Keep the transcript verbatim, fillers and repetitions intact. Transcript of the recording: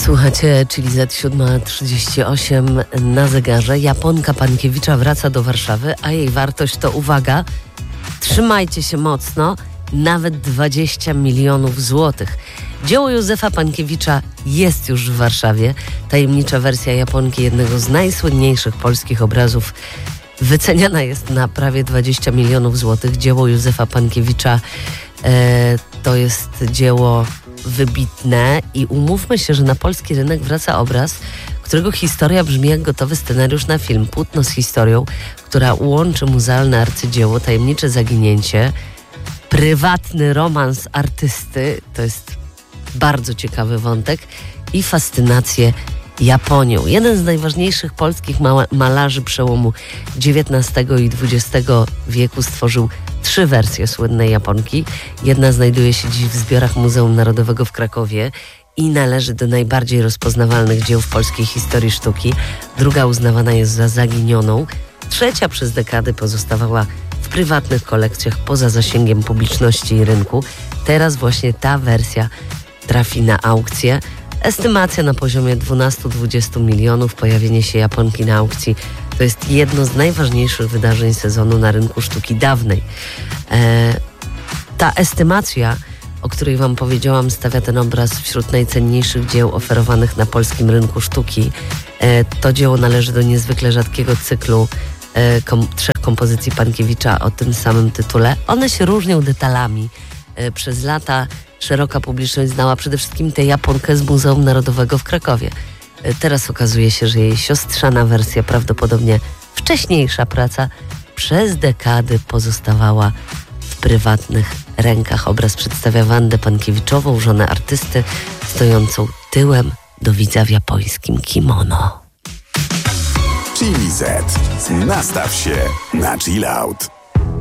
Słuchacie, czyli Z siódma trzydzieści osiem na zegarze. Japonka Pankiewicza wraca do Warszawy, a jej wartość to, uwaga, trzymajcie się mocno, nawet dwadzieścia milionów złotych. Dzieło Józefa Pankiewicza jest już w Warszawie. Tajemnicza wersja Japonki, jednego z najsłynniejszych polskich obrazów, wyceniana jest na prawie dwadzieścia milionów złotych. Dzieło Józefa Pankiewicza e, to jest dzieło wybitne i umówmy się, że na polski rynek wraca obraz, którego historia brzmi jak gotowy scenariusz na film. Płótno z historią, która łączy muzealne arcydzieło, tajemnicze zaginięcie, prywatny romans artysty, to jest bardzo ciekawy wątek, i fascynację Japonią. Jeden z najważniejszych polskich ma- malarzy przełomu dziewiętnastego i dwudziestego wieku stworzył trzy wersje słynnej Japonki. Jedna znajduje się dziś w zbiorach Muzeum Narodowego w Krakowie i należy do najbardziej rozpoznawalnych dzieł w polskiej historii sztuki. Druga uznawana jest za zaginioną. Trzecia przez dekady pozostawała w prywatnych kolekcjach poza zasięgiem publiczności i rynku. Teraz właśnie ta wersja trafi na aukcję. Estymacja na poziomie dwanaście do dwudziestu milionów. Pojawienie się Japonki na aukcji to jest jedno z najważniejszych wydarzeń sezonu na rynku sztuki dawnej. E, ta estymacja, o której wam powiedziałam, stawia ten obraz wśród najcenniejszych dzieł oferowanych na polskim rynku sztuki. E, to dzieło należy do niezwykle rzadkiego cyklu e, kom, trzech kompozycji Pankiewicza o tym samym tytule. One się różnią detalami. E, przez lata szeroka publiczność znała przede wszystkim tę Japonkę z Muzeum Narodowego w Krakowie. Teraz okazuje się, że jej siostrzana wersja, prawdopodobnie wcześniejsza praca, przez dekady pozostawała w prywatnych rękach. Obraz przedstawia Wandę Pankiewiczową, żonę artysty, stojącą tyłem do widza w japońskim kimono. Chili Z. Nastaw się na chill out.